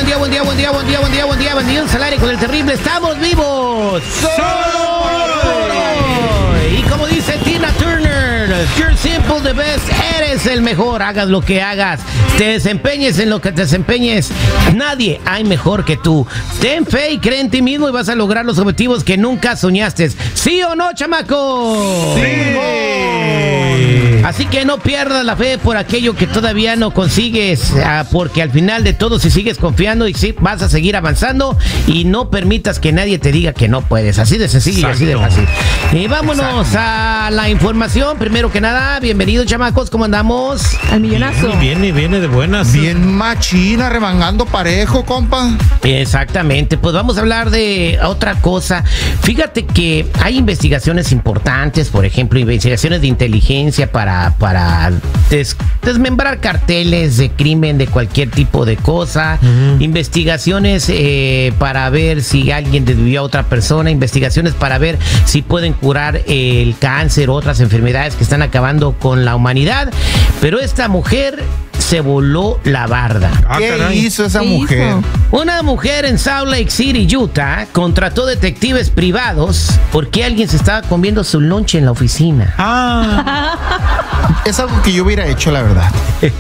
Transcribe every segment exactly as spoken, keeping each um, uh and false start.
día, buen día, buen día, buen día, buen día, buen día, bienvenidos al aire con el terrible. ¡Estamos vivos! ¡Solo por hoy! Y como dice Tina Turner, you're simple the best, eres el mejor, hagas lo que hagas, te desempeñes en lo que te desempeñes, nadie hay mejor que tú. Ten fe y cree en ti mismo y vas a lograr los objetivos que nunca soñaste. ¿Sí o no, chamaco? ¡Sí! Así que no pierdas la fe por aquello que todavía no consigues, porque al final de todo, si sigues confiando y sí, vas a seguir avanzando y no permitas que nadie te diga que no puedes. Así de sencillo y así de fácil. Y vámonos Exacto. a la información. Primero que nada, bienvenidos, chamacos, ¿cómo andamos? Al millonazo. Viene, viene, viene de buenas. Bien machina, remangando parejo, compa. Exactamente, pues vamos a hablar de otra cosa. Fíjate que hay investigaciones importantes, por ejemplo, investigaciones de inteligencia para para des, desmembrar carteles de crimen de cualquier tipo de cosa, uh-huh. investigaciones eh, para ver si alguien desvivió a otra persona, investigaciones para ver si pueden curar el cáncer o otras enfermedades que están acabando con la humanidad, pero esta mujer se voló la barda. Ah, ¿Qué caray. hizo esa ¿Qué mujer? hizo? Una mujer en Salt Lake City, Utah, contrató detectives privados porque alguien se estaba comiendo su lunch en la oficina. Ah. Es algo que yo hubiera hecho, la verdad.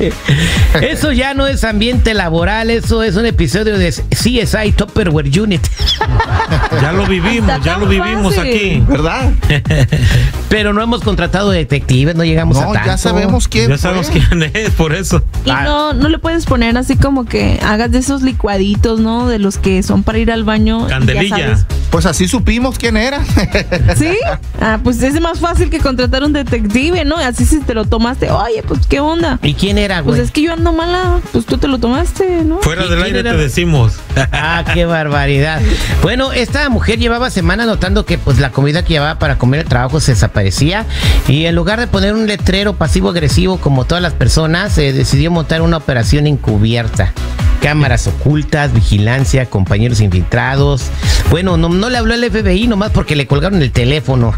Eso ya no es ambiente laboral, eso es un episodio de C S I Tupperware Unit. Ya lo vivimos, Está ya lo vivimos fácil. aquí. ¿Verdad? Pero no hemos contratado detectives, no llegamos No, a tanto. ya sabemos quién Ya fue. sabemos quién es, por eso. Y Ah. no, no le puedes poner así como que hagas de esos licuaditos, ¿no? De los que son para ir al baño. Candelilla. Ya sabes. Pues así supimos quién era. ¿Sí? Ah, pues es más fácil que contratar un detective, ¿no? Así si te lo tomaste, oye, pues ¿qué onda? ¿Y quién era, güey? Pues es que yo ando mala, pues tú te lo tomaste, ¿no? Fuera ¿Y del quién aire era? te decimos. Ah, qué barbaridad. Bueno, esta mujer llevaba semanas notando que pues la comida que llevaba para comer el trabajo se desaparecía y en lugar de poner un letrero pasivo-agresivo como todas las personas, eh, decidió montar una operación encubierta. Cámaras ocultas, vigilancia, compañeros infiltrados. Bueno, no, no le habló el F B I nomás porque le colgaron el teléfono.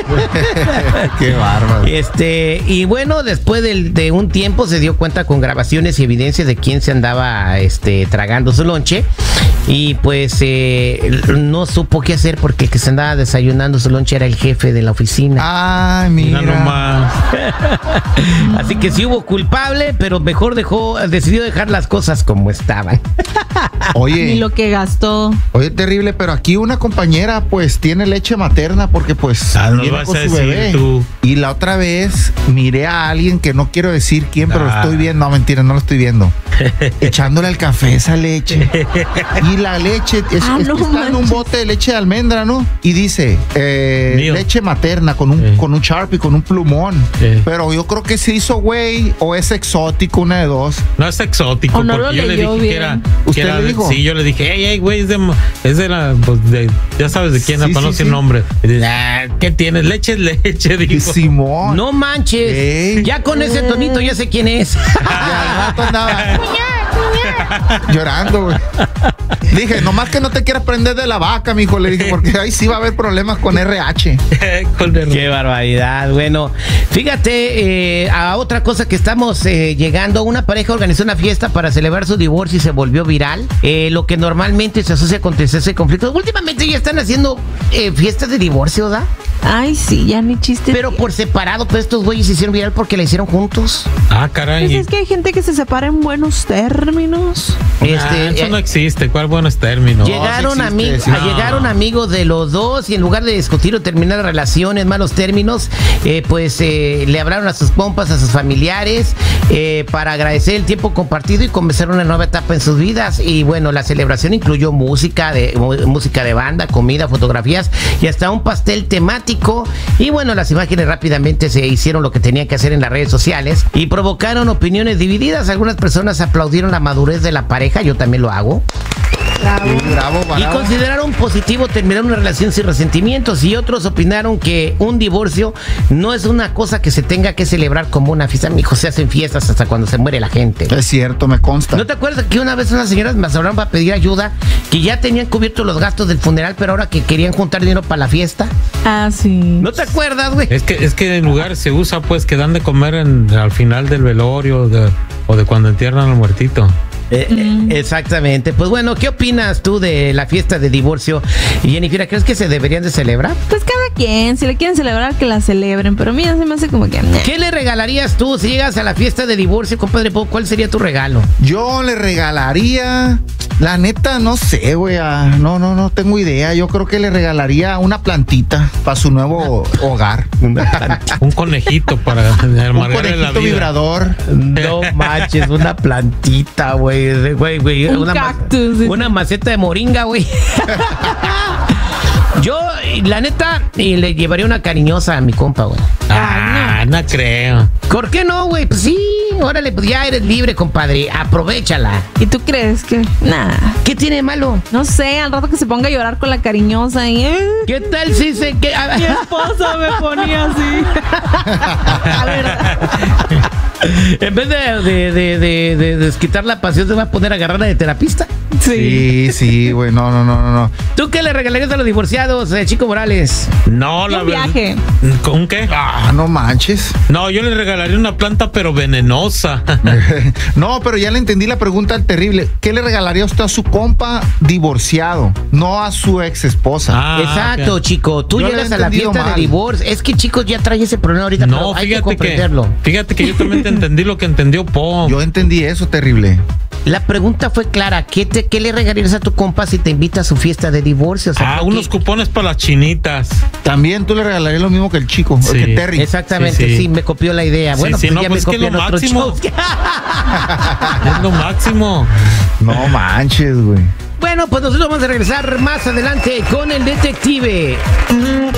Qué bárbaro. Este, y bueno, después de, de un tiempo se dio cuenta con grabaciones y evidencias de quién se andaba este, tragando su lonche. Y pues eh, no supo qué hacer porque el que se andaba desayunando su lonche era el jefe de la oficina. Ay, mira. Mira nomás. Así que sí hubo culpable, pero mejor dejó, decidió dejar las cosas como estaban. Oye. Ni lo que gastó. Oye, terrible, pero aquí una compañera pues tiene leche materna porque pues Ah, nos viene vas con a su decir bebé. tú. Y la otra vez miré a alguien que no quiero decir quién, pero lo Ah. estoy viendo. No, mentira, no lo estoy viendo. Echándole al café esa leche. Y la leche es, Ah, es- no está en un manches. bote de leche de almendra, ¿no? Y dice eh, Mío. leche materna con un, Sí. con un Sharpie, con un plumón. Sí. Pero yo creo que se hizo güey o es exótico, una de dos. No es exótico, O no porque lo yo le leyó dije que bien. era. ¿Usted que era le de- dijo? Sí, yo le dije, hey, hey, güey, es de, es de la. Pues de, ya sabes de quién, Sí, para no sí, decir sí. nombre. Y dice, ah, ¿qué tienes? Leche es leche, Y dijo. Simón. No manches. Ey. Ya con ese tonito ya sé quién es. Y al rato andaba llorando, güey. Dije, nomás que no te quieras prender de la vaca, mijo, le dije, porque ahí sí va a haber problemas con R H. Con el- Qué barbaridad. Bueno, fíjate, eh, a otra cosa que estamos eh, llegando. Una pareja organizó una fiesta para celebrar su divorcio y se volvió viral. Eh, lo que normalmente se asocia con tristeza y conflictos. Últimamente ya están haciendo eh, fiestas de divorcio, ¿da? Ay, sí, ya ni chiste. Pero por separado, pues estos güeyes se hicieron viral porque la hicieron juntos. Ah, caray. Pues es que hay gente que se separa en buenos términos. Ah, Este, eso eh, no existe. ¿Cuál buenos términos? Llegaron, sí existe, amigos, sí. a- llegaron amigos de los dos y en lugar de discutir o terminar relaciones, malos términos, eh, pues eh, le hablaron a sus compas, a sus familiares, eh, para agradecer el tiempo compartido y comenzar una nueva etapa en sus vidas. Y bueno, la celebración incluyó música de, mu- música de banda, comida, fotografías y hasta un pastel temático. Y bueno, las imágenes rápidamente se hicieron lo que tenían que hacer en las redes sociales y provocaron opiniones divididas. Algunas personas aplaudieron la madurez de la pareja, yo también lo hago. Sí, bravo, Y bravo. consideraron positivo terminar una relación sin resentimientos y otros opinaron que un divorcio no es una cosa que se tenga que celebrar como una fiesta. Mijo, se hacen fiestas hasta cuando se muere la gente. Es cierto, me consta. ¿No te acuerdas que una vez unas señoras me hablaron para pedir ayuda, que ya tenían cubiertos los gastos del funeral, pero ahora que querían juntar dinero para la fiesta? Ah, sí. ¿No te acuerdas, güey? Es que, es que en lugar se usa pues que dan de comer en, al final del velorio de- o de cuando entierran al muertito. Eh, Mm. eh, exactamente. Pues bueno, ¿qué opinas tú de la fiesta de divorcio? Jennifer, ¿crees que se deberían de celebrar? Pues cada quien, si le quieren celebrar, que la celebren. Pero mira, se me hace como que. ¿Qué le regalarías tú si llegas a la fiesta de divorcio, compadre? ¿Cuál sería tu regalo? Yo le regalaría, la neta, no sé, güey. ah, No, no, no tengo idea. Yo creo que le regalaría una plantita para su nuevo hogar. Un conejito para Un amargarle la conejito vida. vibrador. No manches, una plantita, güey. Güey, güey. Un Una, ma- cactus, dice. una maceta de moringa, güey. Yo, la neta, y le llevaría una cariñosa a mi compa, güey. Ah, no creo. ¿Por qué no, güey? Pues sí, órale, pues ya eres libre, compadre. Aprovéchala. ¿Y tú crees que? Nada. ¿Qué tiene de malo? No sé, al rato que se ponga a llorar con la cariñosa y. eh, ¿Qué tal si se que a- Mi esposa me ponía así. A ver. en vez de, de, de, de, de desquitar la pasión, se va a poner a agarrarla de terapista? Sí. Sí, sí, güey. No, no, no, no, no. ¿Tú qué le regalarías a los divorciados, eh, Chico Morales? No, la Un verdad. viaje. ¿Un qué? Ah, no manches. No, yo le regalaría una planta, pero venenosa. No, pero ya le entendí la pregunta terrible. ¿Qué le regalaría usted a su compa divorciado? No a su ex esposa. Ah, Exacto, ok. chico. Tú Yo lo llegas he a la entendido fiesta de mal. divorcio. Es que, chicos, ya trae ese problema ahorita, No, pero hay que fíjate que, comprenderlo. fíjate que yo también te entendí lo que entendió Po. Yo entendí eso terrible. La pregunta fue clara. ¿Qué, te, ¿Qué le regalarías a tu compa si te invita a su fiesta de divorcio? O sea, Ah, ¿qué- unos cupones para las chinitas. También tú le regalarías lo mismo que el chico, Sí. que Terry. Exactamente, sí, Sí, sí. me copió la idea. Sí, Bueno, sí, pues no, ya pues me es que copian lo otros máximo. shows. Es lo máximo. No manches, güey. Bueno, pues nosotros vamos a regresar más adelante con el detective.